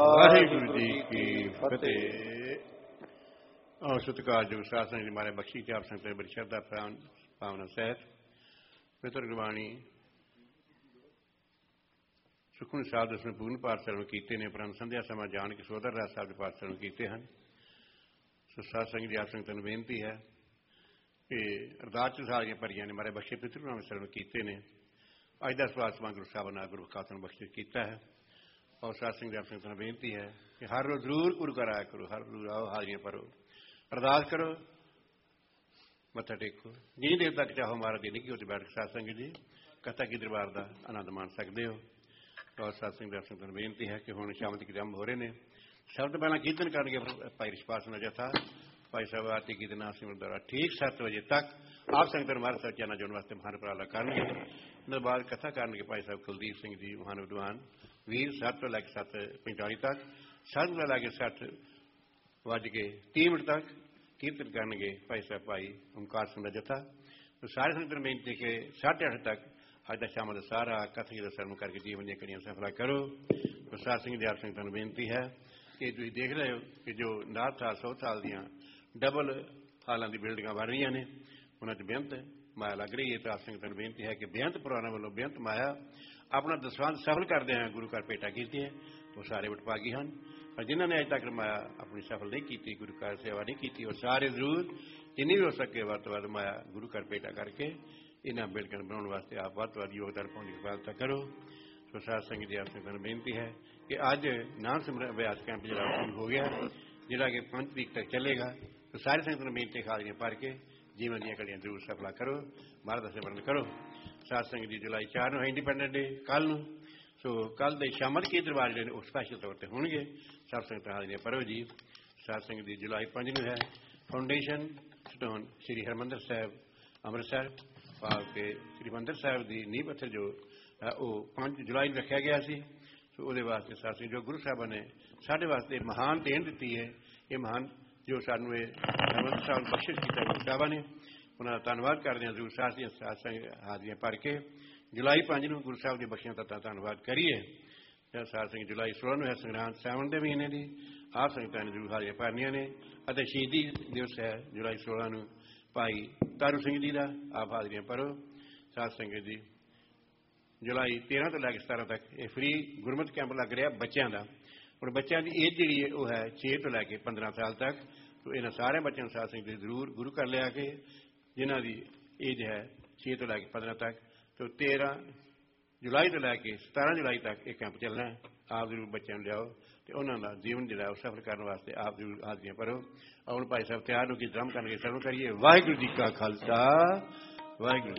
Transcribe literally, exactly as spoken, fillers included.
ਵਾਹਿਗੁਰੂ ਜੀ ਕੀ ਫਤਿਹ। ਔਰ ਸਤਿਕਾਰਯੋਗ ਸਾਧ ਸੰਗਤ ਜੀ ਮਾਰੇ ਬਖਸ਼ੀ ਕੇ ਆਪ ਸੰਗਤ ਬੜੀ ਸ਼ਰਧਾ ਭਾਵਨਾ ਸਹਿਤ ਪਿਤਰ ਗੁਰਬਾਣੀ ਸੁਖਮਨੀ ਸਾਹਿਬ ਦੇ ਸੰਪੂਰਨ ਪਾਠ ਸਰਵਣ ਕੀਤੇ ਨੇ, ਉਪਰੰਤ ਸੰਧਿਆ ਸਮਾਂ ਜਾਣ ਕੇ ਸੋਦਰ ਰਾਜ ਸਾਹਿਬ ਦੇ ਪਾਠ ਸਰਵਣ ਕੀਤੇ ਹਨ। ਸੋ ਸਾਧ ਸੰਗਤ ਜੀ ਆਪ ਸੰਗਤਾਂ ਨੂੰ ਬੇਨਤੀ ਹੈ ਕਿ ਅਰਦਾਸ ਚ ਸਾਰੀਆਂ ਭਰੀਆਂ ਨੇ ਮਾਰੇ ਬਖਸ਼ੇ ਪਿਤਰ ਗੁਰਬਾਣੀ ਸਰਵਣ ਕੀਤੇ ਨੇ। ਅੱਜ ਦਾ ਸਵਾਲ ਸਮਾਂ ਗੁਰੂ ਸਾਹਿਬ ਨਾਲ ਗੁਰੂ ਖਾਲਸਾ ਨੂੰ ਬਖਸ਼ਿਸ਼ ਕੀਤਾ ਹੈ। ਔਰ ਸਾਧ ਸੰਗਤ ਆਪ ਸੰਗਤਾਂ ਨੂੰ ਬੇਨਤੀ ਹੈ ਕਿ ਹਰ ਰੋਜ਼ ਜ਼ਰੂਰ ਗੁਰੂ ਘਰ ਆਇਆ ਕਰੋ, ਹਰ ਰੋਜ਼ ਆਓ, ਹਾਜ਼ਰੀਆਂ ਭਰੋ, ਅਰਦਾਸ ਕਰੋ, ਮੱਥਾ ਟੇਕੋ, ਜਿੰਨੀ ਦੇਰ ਤੱਕ ਚਾਹੋ ਮਹਾਰਾਜ ਦੀ ਨਿੱਘੀ ਉੱਤੇ ਬੈਠ ਕੇ ਸਾਧ ਸੰਗਤ ਜੀ ਕਥਾ ਕੀ ਦਰਬਾਰ ਦਾ ਆਨੰਦ ਮਾਣ ਸਕਦੇ ਹੋ। ਔਰ ਸਾਧ ਸੰਗਤ ਆਪ ਸੰਗਤਾਂ ਨੂੰ ਬੇਨਤੀ ਹੈ ਕਿ ਹੁਣ ਸ਼ਾਮ ਤੱਕ ਆਰੰਭ ਹੋ ਰਹੇ ਨੇ। ਸਭ ਤੋਂ ਪਹਿਲਾਂ ਕੀਰਤਨ ਕਰਨਗੇ ਭਾਈ ਰਿਸ਼ਪਾਲ ਸਿੰਘ ਜਥਾ, ਭਾਈ ਸਾਹਿਬ ਆਰਤੀ ਕੀਰਤਨ ਨਾਮ ਸਿਮਰਨ ਦੁਆਰਾ ਠੀਕ ਸੱਤ ਵਜੇ ਤੱਕ ਆਪ ਸੰਗਤਾਂ ਨੂੰ ਮਹਾਰਾਜ ਸਾਹਿਬ ਚਰਨਾਂ ਜੋੜਨ ਵਾਸਤੇ ਮਹਾਨ ਉਪਰਾਲਾ ਕਰਨਗੇ। ਉਸ ਤੋਂ ਬਾਅਦ ਕਥਾ ਕਰਨਗੇ ਭਾਈ ਸਾਹਿਬ ਕੁਲਦੀਪ ਸਿੰਘ ਜੀ ਮਹਾਨ ਵਿਦਵਾਨ ਵੀਰ, ਸੱਤ ਤੋਂ ਲੈ ਕੇ ਸੱਤ ਪੰਤਾਲੀ ਤੱਕ, ਸੱਤ ਤੋਂ ਲੈ ਕੇ ਸੱਠ ਵੱਜ ਕੇ ਤੀਹ ਮਿੰਟ ਤੱਕ ਕੀਰਤਨ ਕਰਨਗੇ ਭਾਈ ਸਾਹਿਬ ਭਾਈ ਓਮਕਾਰ ਸਿੰਘ ਦਾ ਜਥਾ। ਸਾਰੇ ਸੰਗਤਾਂ ਨੂੰ ਬੇਨਤੀ ਕਿ ਸਾਢੇ ਅੱਠ ਤੱਕ ਅੱਜ ਦਾ ਸ਼ਾਮ ਦਾ ਸਾਰਾ ਕਥਾ ਦਾ ਸਰਵਣ ਕਰਕੇ ਜੀਵਨ ਦੀਆਂ ਕੜੀਆਂ ਸਫਲਾ ਕਰੋ। ਸਾਧ ਸਿੰਘ ਜੀ ਆਪ ਸੰਗਤਾਂ ਨੂੰ ਬੇਨਤੀ ਹੈ ਕਿ ਤੁਸੀਂ ਦੇਖ ਰਹੇ ਹੋ ਕਿ ਜੋ ਨਾਥ ਸਾਲ ਸੌ ਸਾਲ ਦੀਆਂ ਡਬਲ ਹਾਲਾਂ ਦੀ ਬਿਲਡਿੰਗਾਂ ਬਣ ਰਹੀਆਂ ਨੇ, ਉਹਨਾਂ 'ਚ ਬੇਅੰਤ ਮਾਇਆ ਲੱਗ ਰਹੀ ਹੈ। ਤਾਂ ਆਪ ਸੰਗਤਾਂ ਨੂੰ ਬੇਨਤੀ ਹੈ ਕਿ ਬੇਅੰਤ ਪੁਰਾਣਾਂ ਵੱਲੋਂ ਬੇਅੰਤ ਮਾਇਆ ਆਪਣਾ ਦਸਵੰਧ ਸਫਲ ਕਰਦੇ ਹੋਏ ਗੁਰੂ ਘਰ ਭੇਟਾ ਕੀਤੀ ਹੈ, ਉਹ ਸਾਰੇ ਵਡਭਾਗੀ ਹਨ। ਪਰ ਜਿਨ੍ਹਾਂ ਨੇ ਅਜੇ ਤੱਕ ਮਾਇਆ ਆਪਣੀ ਸਫਲ ਨਹੀਂ ਕੀਤੀ, ਗੁਰੂ ਘਰ ਸੇਵਾ ਨਹੀਂ ਕੀਤੀ, ਉਹ ਸਾਰੇ ਜ਼ਰੂਰ ਜਿੰਨੀ ਵੀ ਹੋ ਸਕੇ ਵੱਧ ਤੋਂ ਵੱਧ ਮਾਇਆ ਗੁਰੂ ਘਰ ਭੇਟਾ ਕਰਕੇ ਇਹਨਾਂ ਬਿਲਡਿੰਗਾਂ ਬਣਾਉਣ ਵਾਸਤੇ ਆਪ ਵੱਧ ਤੋਂ ਵੱਧ ਯੋਗਦਾਨ ਪਾਉਣ ਦੀ ਕਿਰਪਾਲਤਾ ਕਰੋ। ਸੋ ਸਾਧ ਸੰਗਤ ਜੀ ਆਪ ਸੰਗਤਾਂ ਨੂੰ ਬੇਨਤੀ ਹੈ ਕਿ ਅੱਜ ਨਾਮ ਸਿਮਰਨ ਅਭਿਆਸ ਕੈਂਪ ਜਿਹੜਾ ਸ਼ੁਰੂ ਹੋ ਗਿਆ, ਜਿਹੜਾ ਕਿ ਪੰਜ ਤਰੀਕ ਤੱਕ ਚੱਲੇਗਾ। ਸੋ ਸਾਰੇ ਸੰਗਤਾਂ ਨੂੰ ਬੇਨਤੀ ਹਾਜ਼ਰੀਆਂ ਭਰ ਕੇ ਜੀਵਨ ਦੀਆਂ ਕੜੀਆਂ ਜ਼ਰੂਰ ਸਫਲਾ ਕਰੋ, ਮਹਾਰਾਜ ਦਾ ਸਿਮਰਨ ਕਰੋ। ਸਾਧ ਸੰਗਤ ਜੀ ਜੁਲਾਈ ਚਾਰ ਨੂੰ ਹੈ ਇੰਡੀਪੈਂਡੈਂਟ ਡੇ, ਕੱਲ੍ਹ ਨੂੰ। ਸੋ ਕੱਲ੍ਹ ਦੇ ਸ਼ਾਮਲ ਕੀ ਦਰਬਾਰ ਜਿਹੜੇ ਨੇ ਉਹ ਸਪੈਸ਼ਲ ਤੌਰ 'ਤੇ ਹੋਣਗੇ। ਸਭ ਸੰਗਤਾਂ ਹਾਜ਼ਰੀਆਂ ਭਰੋ ਜੀ। ਸਾਧ ਸੰਗਤ ਦੀ ਜੁਲਾਈ ਪੰਜ ਨੂੰ ਹੈ ਫਾਊਂਡੇਸ਼ਨ ਸਟੋਨ ਸ਼੍ਰੀ ਹਰਿਮੰਦਰ ਸਾਹਿਬ ਅੰਮ੍ਰਿਤਸਰ, ਭਾਵ ਕਿ ਸ਼੍ਰੀ ਹਰਿਮੰਦਰ ਸਾਹਿਬ ਦੀ ਨੀਂਹ ਪੱਥਰ ਜੋ ਉਹ ਪੰਜ ਜੁਲਾਈ ਨੂੰ ਰੱਖਿਆ ਗਿਆ ਸੀ। ਸੋ ਉਹਦੇ ਵਾਸਤੇ ਸਾਧ ਸੰਗਤ ਜੋ ਗੁਰੂ ਸਾਹਿਬਾਂ ਨੇ ਸਾਡੇ ਵਾਸਤੇ ਮਹਾਨ ਦੇਣ ਦਿੱਤੀ ਹੈ, ਇਹ ਮਹਾਨ ਜੋ ਸਾਨੂੰ ਇਹ ਹਰਿਮੰਦਰ ਸਾਹਿਬ ਨੂੰ ਬਖਸ਼ਿਸ਼ ਕੀਤਾ ਗੁਰੂ ਸਾਹਿਬਾਂ ਨੇ, ਉਹਨਾਂ ਦਾ ਧੰਨਵਾਦ ਕਰਦੇ ਹਾਂ। ਜ਼ਰੂਰ ਸਾਧ ਸੰਗਤ ਹਾਜ਼ਰੀਆਂ ਭਰ ਕੇ ਜੁਲਾਈ ਪੰਜ ਨੂੰ ਗੁਰੂ ਸਾਹਿਬ ਦੀ ਬਖਸ਼ੀਆਂ ਦਾ ਧੰਨਵਾਦ ਕਰੀਏ। ਸਾਧ ਸੰਗਤ ਜੁਲਾਈ ਸੋਲਾਂ ਨੂੰ ਹੈ ਸੰਗਰਾਂਦ ਸਾਵਣ ਦੇ ਮਹੀਨੇ ਦੀ, ਆਪ ਸੰਗਤਾਂ ਨੇ ਜ਼ਰੂਰ ਹਾਜ਼ਰੀਆਂ ਭਰਨੀਆਂ ਨੇ। ਅਤੇ ਸ਼ਹੀਦੀ ਦਿਵਸ ਹੈ ਜੁਲਾਈ ਸੋਲਾਂ ਨੂੰ ਭਾਈ ਤਾਰੂ ਸਿੰਘ ਜੀ ਦਾ, ਆਪ ਹਾਜ਼ਰੀਆਂ ਭਰੋ। ਸਾਧ ਸੰਗਤ ਜੀ ਜੁਲਾਈ ਤੇਰਾਂ ਤੋਂ ਲੈ ਕੇ ਸਤਾਰਾਂ ਤੱਕ ਇਹ ਫਰੀ ਗੁਰਮਤਿ ਕੈਂਪ ਲੱਗ ਰਿਹਾ ਬੱਚਿਆਂ ਦਾ। ਹੁਣ ਬੱਚਿਆਂ ਦੀ ਏਜ ਜਿਹੜੀ ਹੈ ਉਹ ਹੈ ਛੇ ਤੋਂ ਲੈ ਕੇ ਪੰਦਰਾਂ ਸਾਲ ਤੱਕ। ਸੋ ਇਹਨਾਂ ਸਾਰਿਆਂ ਬੱਚਿਆਂ ਨੂੰ ਸਾਧ ਸੰਗਤ ਜੀ ਜ਼ਰੂਰ ਗੁਰੂ ਘਰ ਲਿਆ ਕੇ, ਜਿਨ੍ਹਾਂ ਦੀ ਏਜ ਹੈ ਛੇ ਤੋਂ ਲੈ ਕੇ ਪੰਦਰਾਂ ਤੱਕ, ਤੋਂ ਤੇਰਾਂ ਜੁਲਾਈ ਤੋਂ ਲੈ ਕੇ ਸਤਾਰਾਂ ਜੁਲਾਈ ਤੱਕ ਇਹ ਕੈਂਪ ਚੱਲਣਾ ਹੈ। ਆਪ ਜ਼ਰੂਰ ਬੱਚਿਆਂ ਨੂੰ ਲਿਆਓ ਅਤੇ ਉਹਨਾਂ ਦਾ ਜੀਵਨ ਜਿਹੜਾ ਉਹ ਸਫਲ ਕਰਨ ਵਾਸਤੇ ਆਪ ਜ਼ਰੂਰ ਹਾਜ਼ਰੀਆਂ ਭਰੋ। ਹੁਣ ਭਾਈ ਸਾਹਿਬ ਤਿਆਰ ਹੋ ਕੇ ਦਰਮ ਕਰਨਗੇ, ਸਰਵਣ ਕਰੀਏ। ਵਾਹਿਗੁਰੂ ਜੀ ਕਾ ਖਾਲਸਾ, ਵਾਹਿਗੁਰੂ।